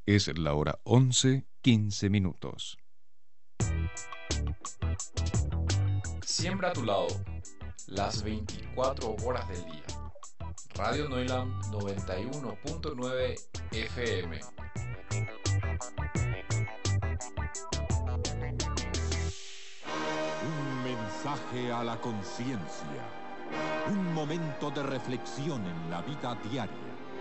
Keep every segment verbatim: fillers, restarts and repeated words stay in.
Es la hora once, quince minutos. Siembra a tu lado, las veinticuatro horas del día. Radio Noilam noventa y uno punto nueve F M. Un mensaje a la conciencia. Un momento de reflexión en la vida diaria.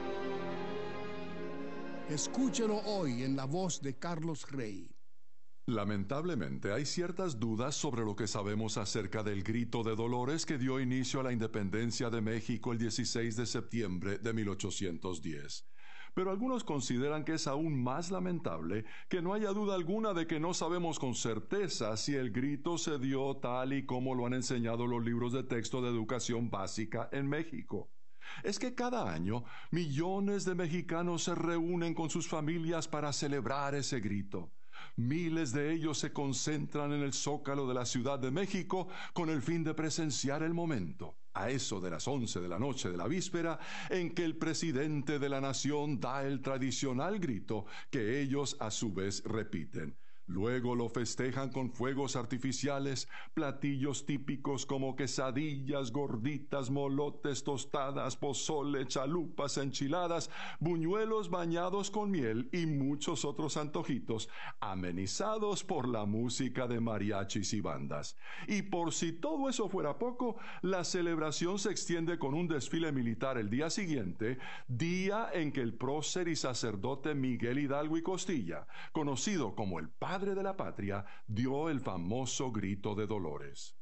Escúchelo hoy en la voz de Carlos Rey. Lamentablemente, hay ciertas dudas sobre lo que sabemos acerca del grito de Dolores que dio inicio a la independencia de México el dieciséis de septiembre de mil ochocientos diez. Pero algunos consideran que es aún más lamentable que no haya duda alguna de que no sabemos con certeza si el grito se dio tal y como lo han enseñado los libros de texto de educación básica en México. Es que cada año millones de mexicanos se reúnen con sus familias para celebrar ese grito. Miles de ellos se concentran en el Zócalo de la Ciudad de México con el fin de presenciar el momento, a eso de las once de la noche de la víspera, en que el presidente de la nación da el tradicional grito que ellos a su vez repiten. Luego lo festejan con fuegos artificiales, platillos típicos como quesadillas, gorditas, molotes, tostadas, pozole, chalupas, enchiladas, buñuelos bañados con miel y muchos otros antojitos, amenizados por la música de mariachis y bandas. Y por si todo eso fuera poco, la celebración se extiende con un desfile militar el día siguiente, día en que el prócer y sacerdote Miguel Hidalgo y Costilla, conocido como el padre Padre de la patria, dio el famoso grito de Dolores.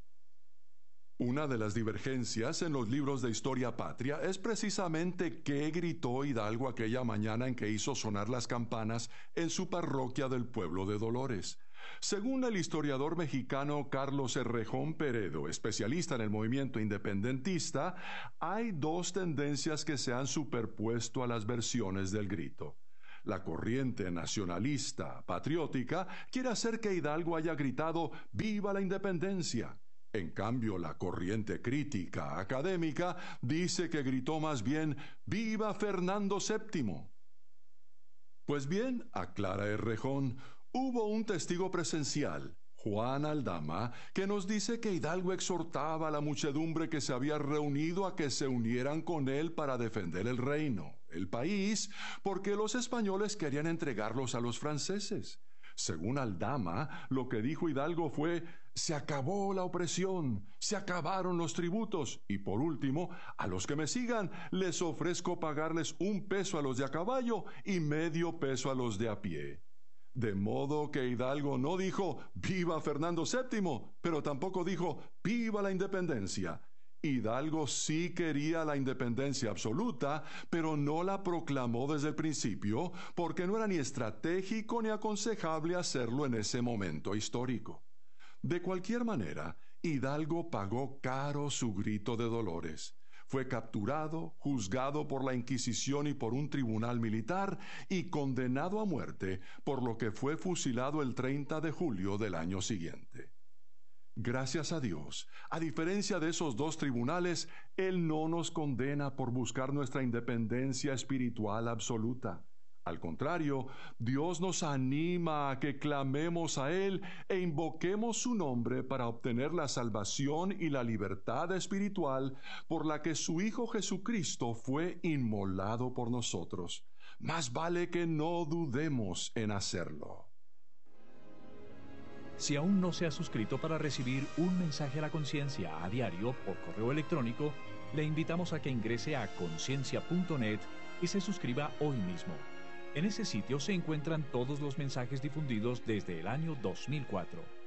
Una de las divergencias en los libros de historia patria es precisamente qué gritó Hidalgo aquella mañana en que hizo sonar las campanas en su parroquia del pueblo de Dolores. Según el historiador mexicano Carlos Errejón Peredo, especialista en el movimiento independentista, hay dos tendencias que se han superpuesto a las versiones del grito. La corriente nacionalista, patriótica, quiere hacer que Hidalgo haya gritado ¡Viva la independencia! En cambio, la corriente crítica, académica, dice que gritó más bien ¡Viva Fernando séptimo! Pues bien, aclara Errejón, hubo un testigo presencial, Juan Aldama, que nos dice que Hidalgo exhortaba a la muchedumbre que se había reunido a que se unieran con él para defender el reino, el país, porque los españoles querían entregarlos a los franceses. Según Aldama, lo que dijo Hidalgo fue: se acabó la opresión, se acabaron los tributos, y por último, a los que me sigan, les ofrezco pagarles un peso a los de a caballo y medio peso a los de a pie. De modo que Hidalgo no dijo ¡Viva Fernando séptimo!, pero tampoco dijo ¡Viva la independencia! Hidalgo sí quería la independencia absoluta, pero no la proclamó desde el principio, porque no era ni estratégico ni aconsejable hacerlo en ese momento histórico. De cualquier manera, Hidalgo pagó caro su grito de Dolores. Fue capturado, juzgado por la Inquisición y por un tribunal militar y condenado a muerte, por lo que fue fusilado el treinta de julio del año siguiente. Gracias a Dios, a diferencia de esos dos tribunales, Él no nos condena por buscar nuestra independencia espiritual absoluta. Al contrario, Dios nos anima a que clamemos a Él e invoquemos su nombre para obtener la salvación y la libertad espiritual por la que su Hijo Jesucristo fue inmolado por nosotros. Más vale que no dudemos en hacerlo. Si aún no se ha suscrito para recibir un mensaje a la conciencia a diario por correo electrónico, le invitamos a que ingrese a conciencia punto net y se suscriba hoy mismo. En ese sitio se encuentran todos los mensajes difundidos desde el año dos mil cuatro.